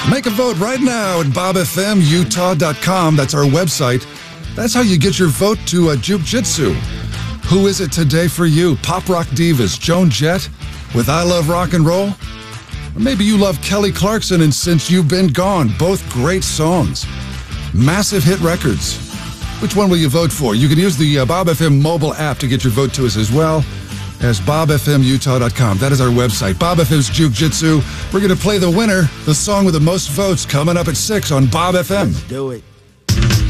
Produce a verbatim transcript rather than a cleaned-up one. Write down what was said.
Make a vote right now at bob f m utah dot com. That's our website. That's how you get your vote to uh, Juke Jitsu. Who is it today for you? Pop rock divas, Joan Jett with I Love Rock and Roll? Or maybe you love Kelly Clarkson and Since You've Been Gone. Both great songs. Massive hit records. Which one will you vote for? You can use the uh, Bob F M mobile app to get your vote to us as well as bob f m utah dot com. That is our website. Bob F M's Juke Jitsu. We're going to play the winner, the song with the most votes, coming up at six on Bob F M. Let's do it.